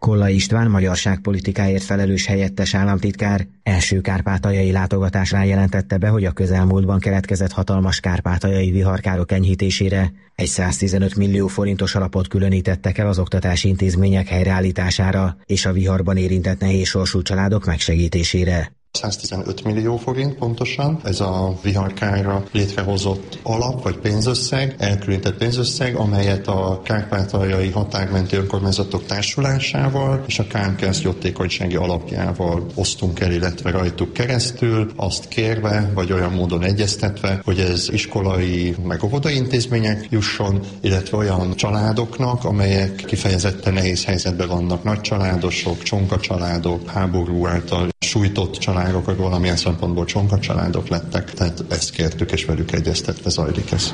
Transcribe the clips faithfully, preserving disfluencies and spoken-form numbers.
Kollai István magyarságpolitikáért felelős helyettes államtitkár első kárpátaljai látogatásán jelentette be, hogy a közelmúltban keletkezett hatalmas kárpátaljai viharkárok enyhítésére egy száztizenöt millió forintos alapot különítettek el az oktatási intézmények helyreállítására és a viharban érintett nehézsorsú családok megsegítésére. száztizenöt millió forint pontosan, ez a viharkárra létrehozott alap vagy pénzösszeg, elkülönített pénzösszeg, amelyet a kárpátaljai határmenti önkormányzatok társulásával és a Kármkereszt jótékonysági alapjával osztunk el, illetve rajtuk keresztül, azt kérve, vagy olyan módon egyeztetve, hogy ez iskolai meg óvodai intézmények jusson, illetve olyan családoknak, amelyek kifejezetten nehéz helyzetben vannak, nagy családosok, csonka családok, háború által sújtott családok, valamilyen szempontból csonka családok lettek, tehát ezt kértük, és velük egyeztetve zajlik ez.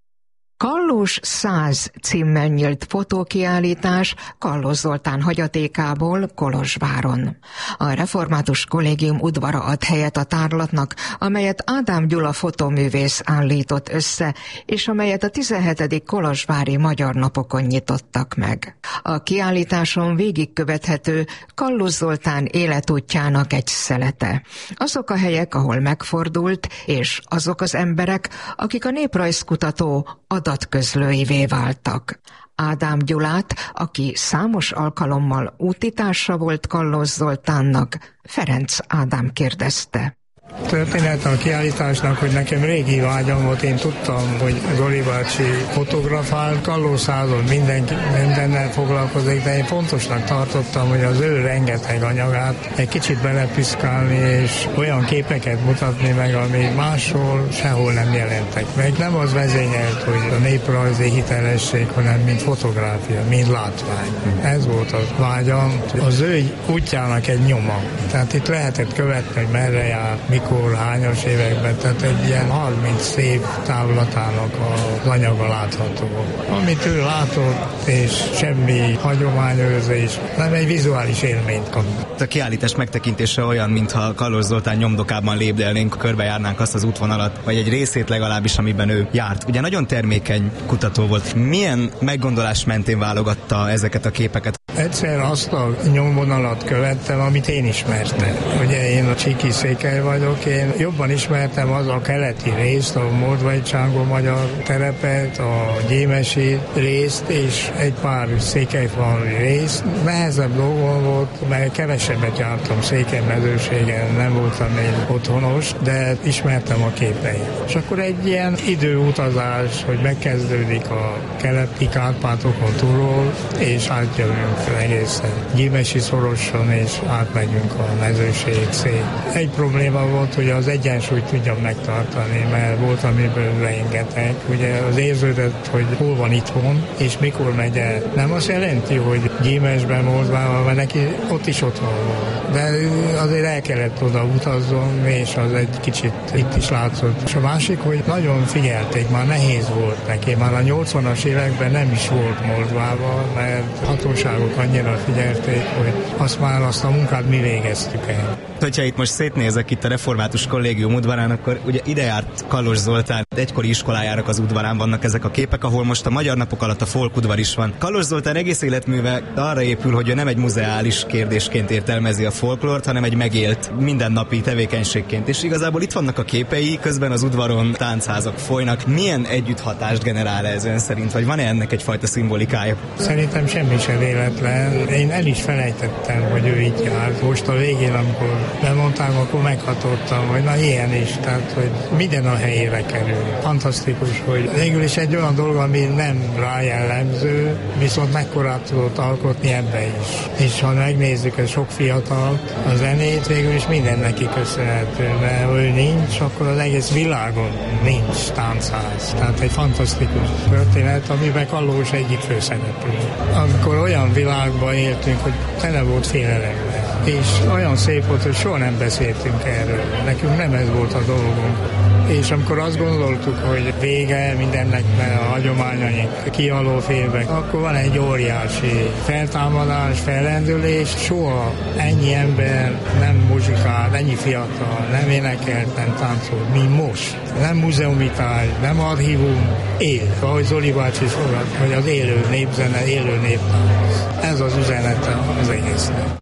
Kallós száz címmel nyílt fotókiállítás Kallós Zoltán hagyatékából Kolozsváron. A Református Kollégium udvara ad helyet a tárlatnak, amelyet Ádám Gyula fotóművész állított össze, és amelyet a tizenhetedik kolozsvári Magyar Napokon nyitottak meg. A kiállításon végigkövethető Kallós Zoltán életútjának egy szelete. Azok a helyek, ahol megfordult, és azok az emberek, akik a néprajzkutató adatközlőivé váltak. Ádám Gyulát, aki számos alkalommal útitársa volt Kallós Zoltánnak, Ferenc Ádám kérdezte. Történet a kiállításnak, hogy nekem régi vágyam volt, én tudtam, hogy Zoli bácsi fotografál, Kallós százon mindenki, mindennel foglalkozik, de én fontosnak tartottam, hogy az ő rengeteg anyagát egy kicsit belepiszkálni, és olyan képeket mutatni meg, ami máshol sehol nem jelentek meg. Nem az vezényelt, hogy a néprajzi hitelesség, hanem mint fotográfia, mint látvány. Ez volt a vágyam. Az ő útjának egy nyoma. Tehát itt lehetett követni, hogy merre jár, mikor, hányas években, tehát egy ilyen harminc év távlatának az anyaga látható. Amit ő látott, és semmi hagyományőrzés, nem egy vizuális élményt kap. A kiállítás megtekintése olyan, mintha Kallós Zoltán nyomdokában lépdelnénk, körbejárnánk azt az útvonalat, vagy egy részét legalábbis, amiben ő járt. Ugye nagyon termékeny kutató volt. Milyen meggondolás mentén válogatta ezeket a képeket? Egyszer azt a nyomvonalat követtem, amit én ismertem. Ugye én a Csíki Székely vagyok, én jobban ismertem az a keleti részt, a Mordvai Csángó magyar terepet, a gyémesi részt, és egy pár székelyfalvi részt. Nehezebb dolgom volt, mert kevesebbet jártam Székely-mezőségen, nem voltam én otthonos, de ismertem a képeit. És akkor egy ilyen időutazás, hogy megkezdődik a keleti Kárpátokon túlról, és átjövünk egészen gyémesi szoroson, és átmegyünk a mezőség szét. Egy probléma volt, hogy az egyensúlyt tudjam megtartani, mert volt, amiből rengeteg. Ugye az érződött, hogy hol van itthon, és mikor megy el. Nem azt jelenti, hogy Gyémesben, Moldvában, mert neki ott is otthon van. De azért el kellett oda utazzon, és az egy kicsit itt is látszott. És a másik, hogy nagyon figyelték, már nehéz volt neki. Már a nyolcvanas években nem is volt Moldvában, mert hatóságok annyira figyelték, hogy azt már azt a munkát mi végeztük el. Hogyha itt most szétnézek itt a Református Kollégium udvarán, akkor ugye ide járt Kallós Zoltán, egykori iskolájának az udvarán vannak ezek a képek, ahol most a Magyar Napok alatt a folkudvar is van. Kallós Zoltán egész életműve arra épül, hogy ő nem egy muzeális kérdésként értelmezi a folklort, hanem egy megélt mindennapi tevékenységként. És igazából itt vannak a képei, közben az udvaron táncházak folynak. Milyen együtthatást generál ez ön szerint, vagy van-e ennek egyfajta szimbolikája? Szerintem semmi sem véletlen. Én el is felejtettem, hogy ő így járt. Most a végén, amikor bemondtam, akkor meghatottam, hogy na ilyen is, tehát hogy minden a helyére kerül. Fantasztikus, hogy végül is egy olyan dolog, ami nem rá jellemző, viszont mekkorát tudott alkotni ebbe is. És ha megnézzük a sok fiatal, a zenét végül is minden neki köszönhető, mert ha ő nincs, akkor az egész világon nincs táncház. Tehát egy fantasztikus történet, amiben Kallós egyik főszereplő. Amikor olyan világban éltünk, hogy tele volt félelemben, és olyan szép volt, hogy soha nem beszéltünk erről. Nekünk nem ez volt a dolgunk. és amikor azt gondoltuk, hogy vége mindennek, mert a hagyományaink kihaló félbe, akkor van egy óriási feltámadás, fellendülés, soha ennyi ember nem muzsikál, ennyi fiatal, nem énekelt, nem táncol, mint most. Nem múzeumitás, nem archívum, él. Ahogy Zoli bácsi szólalt, hogy az élő népzene, élő néptánc. Ez az üzenete az egésznek.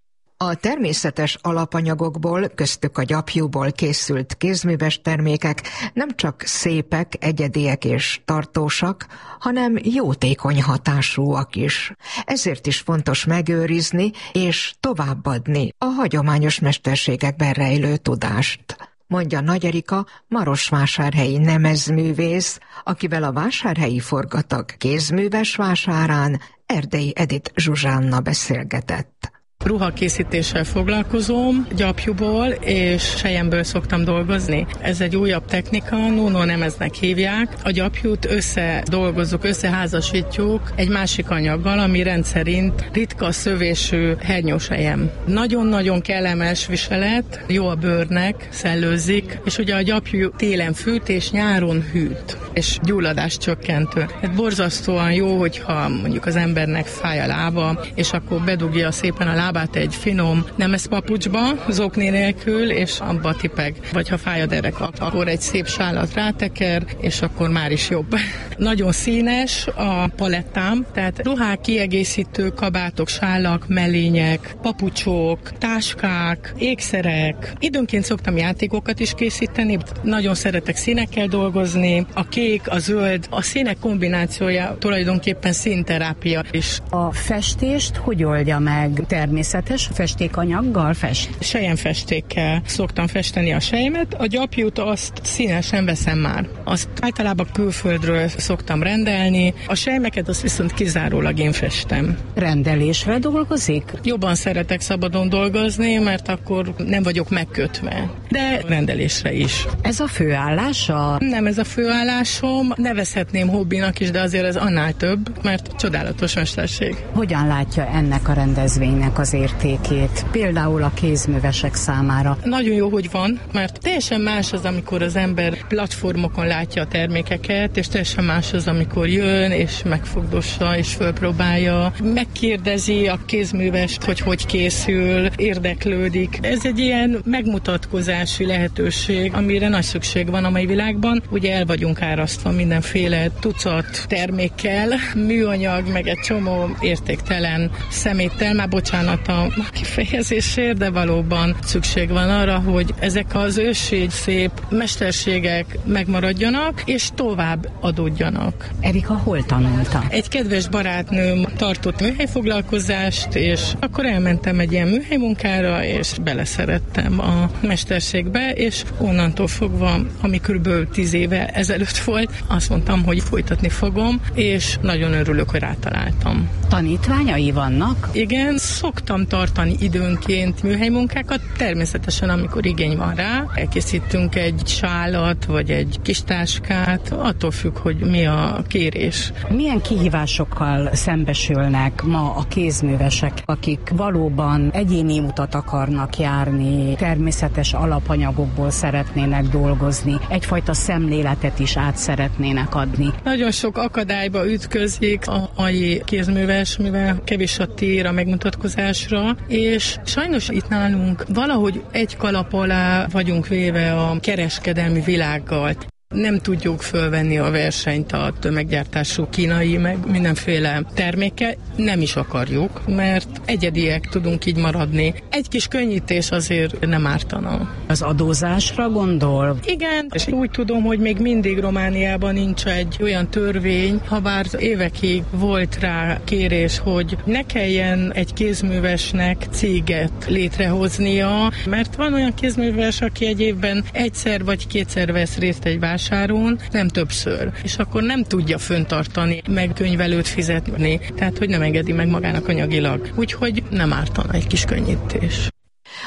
A természetes alapanyagokból, köztük a gyapjúból készült kézműves termékek nem csak szépek, egyediek és tartósak, hanem jótékony hatásúak is. Ezért is fontos megőrizni és továbbadni a hagyományos mesterségekben rejlő tudást, mondja Nagy Erika, marosvásárhelyi nemezművész, akivel a vásárhelyi forgatag kézműves vásárán Erdei Edith Zsuzsánna beszélgetett. Ruhakészítéssel foglalkozom, gyapjúból és selyemből szoktam dolgozni. Ez egy újabb technika, nuno nemeznek hívják. A gyapjút összedolgozzuk, összeházasítjuk egy másik anyaggal, ami rendszerint ritka szövésű hernyósejem. Nagyon-nagyon kellemes viselet, jó a bőrnek, szellőzik, és ugye a gyapjú télen fűt és nyáron hűt, és gyulladás csökkentő. Hát borzasztóan jó, hogyha mondjuk az embernek fáj a lába, és akkor bedugja szépen a lábát egy finom nemezpapucsba, zokni nélkül, és abba tipeg. Vagy ha fáj a derek, akkor egy szép sálat ráteker, és akkor már is jobb. Nagyon színes a palettám, tehát ruhák, kiegészítő kabátok, sálak, mellények, papucsok, táskák, ékszerek. Időnként szoktam játékokat is készíteni. Nagyon szeretek színekkel dolgozni. A kék, a zöld, a színek kombinációja tulajdonképpen színterápia is. A festést hogy oldja meg? Természetes festékanyaggal fest? Selyemfestékkel szoktam festeni a selymet. A gyapjút azt színesen veszem már. Azt általában külföldről szoktam rendelni. A selyemeket azt viszont kizárólag én festem. Rendelésre dolgozik? Jobban szeretek szabadon dolgozni, mert akkor nem vagyok megkötve. De rendelésre is. Ez a főállása? Nem ez a főállásom. Nevezhetném hobbinak is, de azért ez annál több, mert csodálatos mesterség. Hogyan látja ennek a rendezvénynek az értékét, például a kézművesek számára? Nagyon jó, hogy van, mert teljesen más az, amikor az ember platformokon látja a termékeket, és teljesen más az, amikor jön, és megfogdossa, és fölpróbálja, megkérdezi a kézművest, hogy hogy készül, érdeklődik. Ez egy ilyen megmutatkozási lehetőség, amire nagy szükség van a mai világban. Ugye el vagyunk árasztva mindenféle tucat termékkel, műanyag, meg egy csomó értéktelen szeméttel, már bocsánat a kifejezésért, de valóban szükség van arra, hogy ezek az ősi szép mesterségek megmaradjanak, és tovább adódjanak. Erika hol tanulta? Egy kedves barátnőm tartott műhelyfoglalkozást, és akkor elmentem egy ilyen műhelymunkára, és beleszerettem a mesterségbe, és onnantól fogva, ami körülbelül tíz éve ezelőtt volt, azt mondtam, hogy folytatni fogom, és nagyon örülök, hogy rátaláltam. Tanítványai vannak? Igen, szoktam tartani időnként műhelymunkákat, természetesen amikor igény van rá. Elkészítünk egy sálat, vagy egy kis táskát, attól függ, hogy mi a kérés. Milyen kihívásokkal szembesülnek ma a kézművesek, akik valóban egyéni utat akarnak járni, természetes alapanyagokból szeretnének dolgozni, egyfajta szemléletet is át szeretnének adni? Nagyon sok akadályba ütközik a mai kézműves, mivel kevés a tér a megmutatkozásra, és sajnos itt nálunk valahogy egy kalap alá vagyunk véve a kereskedelmi világgal. Nem tudjuk fölvenni a versenyt a tömeggyártású kínai, meg mindenféle termékkel. Nem is akarjuk, mert egyediek tudunk így maradni. Egy kis könnyítés azért nem ártana. Az adózásra gondol? Igen, és úgy tudom, hogy még mindig Romániában nincs egy olyan törvény, habár évekig volt rá kérés, hogy ne kelljen egy kézművesnek céget létrehoznia, mert van olyan kézműves, aki egy évben egyszer vagy kétszer vesz részt egy vásáron, nem többször, és akkor nem tudja föntartani, meg könyvelőt fizetni, tehát hogy nem engedi meg magának anyagilag. Úgyhogy nem ártana egy kis könnyítés.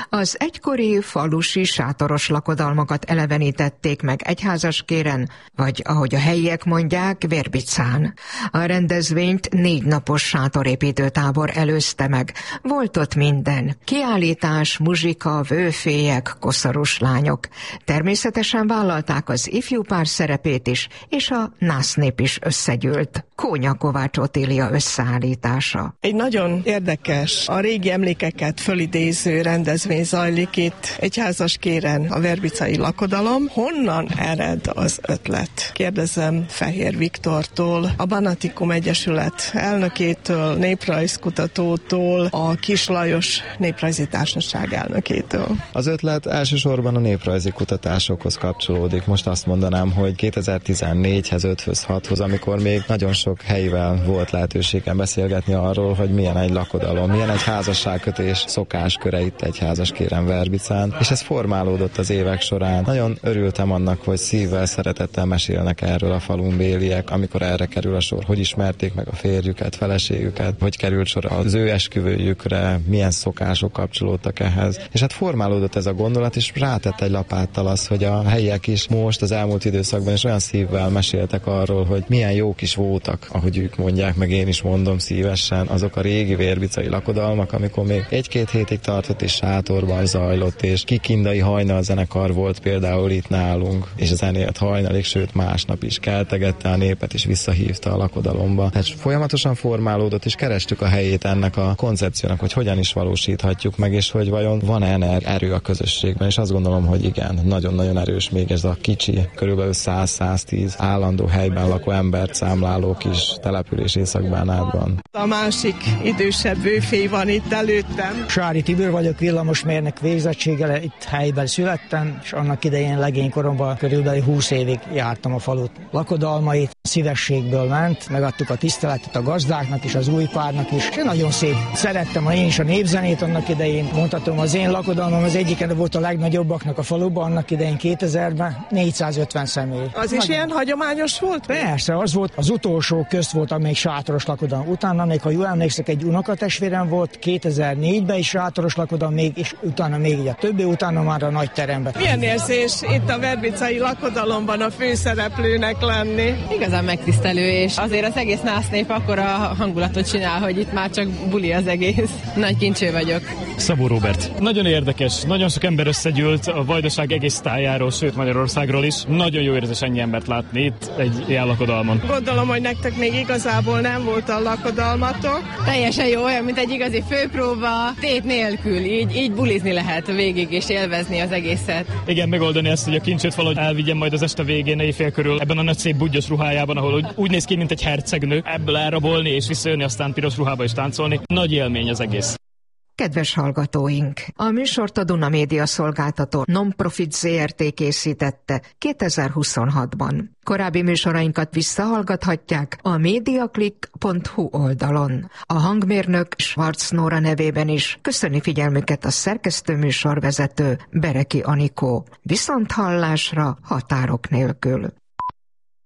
Az egykori falusi sátoros lakodalmakat elevenítették meg Egyházaskéren, vagy ahogy a helyiek mondják, Verbicán. A rendezvényt négy napos sátorépítőtábor előzte meg. Volt ott minden. Kiállítás, muzsika, vőfélyek, koszorús lányok. Természetesen vállalták az ifjúpár szerepét is, és a násznép is összegyűlt. Kónya Kovács Otília összeállítása. Egy nagyon érdekes, a régi emlékeket fölidéző rendezvény zajlik itt Egyházaskéren, a verbicai lakodalom. Honnan ered az ötlet? Kérdezem Fehér Viktortól, a Banatikum Egyesület elnökétől, néprajzkutatótól, a Kis Lajos Néprajzi Társaság elnökétől. Az ötlet elsősorban a néprajzi kutatásokhoz kapcsolódik. Most azt mondanám, hogy kétezer-tizennégyhez, öthöz, hathoz, amikor még nagyon sok helyivel volt lehetőségem beszélgetni arról, hogy milyen egy lakodalom, milyen egy házasságkötés szokásköre itt Egyházaskéren, Verbicán, és ez formálódott az évek során. Nagyon örültem annak, hogy szívvel, szeretettel mesélnek erről a falun béliek, amikor erre kerül a sor, hogy ismerték meg a férjüket, feleségüket, hogy került sor az ő esküvőjükre, milyen szokások kapcsolódtak ehhez. És hát formálódott ez a gondolat, és rátett egy lapáttal az, hogy a helyiek is most az elmúlt időszakban is olyan szívvel meséltek arról, hogy milyen jók is voltak, ahogy ők mondják, meg én is mondom szívesen, azok a régi verbicai lakodalmak, amikor még egy-két hétig tartott és sátorban zajlott, és kikindai hajnalzenekar volt például itt nálunk, és zenélt hajnalig, sőt másnap is keltegette a népet, és visszahívta a lakodalomba. Tehát folyamatosan formálódott, és kerestük a helyét ennek a koncepciónak, hogy hogyan is valósíthatjuk meg, és hogy vajon van-e erő a közösségben, és azt gondolom, hogy igen, nagyon-nagyon erős még ez a kicsi, körülbelül száz-száztíz állandó helyben lakó embert számláló kis település Észak-Bánátban. A másik idősebb vőfély van itt előttem. Sári Tibor vagyok, villamosmérnök végzettséggel, itt helyben születtem, és annak idején legénykoromban körülbelül húsz évig jártam a falut lakodalmait. Szívességből ment, megadtuk a tiszteletet a gazdáknak és az új párnak is, és nagyon szép. Szerettem én is a népzenét annak idején, mondhatom, az én lakodalmam az egyiken volt a legnagyobbaknak a faluban, annak idején kétezerben, négyszázötven személy. Az is ilyen hagyományos volt? Persze, az volt, az utolsó közt volt, amelyik sátoros lakodalom. Utána még, ha jól emlékszek, egy unokatestvérem volt, kétezer-négyben is sátoros lakodalom, még, és utána még egy a többi, utána már a nagy teremben. Milyen érzés itt a verbicai lakodalomban a főszereplőnek lenni? Igazán megtisztelő, és azért az egész násznép akkora hangulatot csinál, hogy itt már csak buli az egész. Nagy kincső vagyok. Szabó Róbert. Nagyon érdekes, nagyon sok ember összegyűlt a Vajdaság egész tájáról, sőt Magyarországról is. Nagyon jó érzés ennyi embert látni itt egy ilyen lakodalmon. Gondolom, hogy nektek még igazából nem volt a lakodalmatok. Teljesen jó, olyan, mint egy igazi főpróba, tét nélkül, így, így bulizni lehet végig és élvezni az egészet. Igen, megoldani ezt, hogy a kincsőt valahogy elvigyem majd az este végén, éjfél körül, ebben a nagy szép budgyos ruhájában, ahol úgy, úgy néz ki, mint egy hercegnő, ebből elrabolni és visszajönni, aztán piros ruhába is táncolni. Nagy élmény az egész. Kedves hallgatóink! A műsort a Duna Média Szolgáltató Non-Profit zé er té készítette kétezer-huszonhatban. Korábbi műsorainkat visszahallgathatják a mediaclick pont hu oldalon. A hangmérnök Schwarz Nóra nevében is köszöni figyelmüket a szerkesztő műsorvezető Bereki Anikó. Viszonthallásra határok nélkül.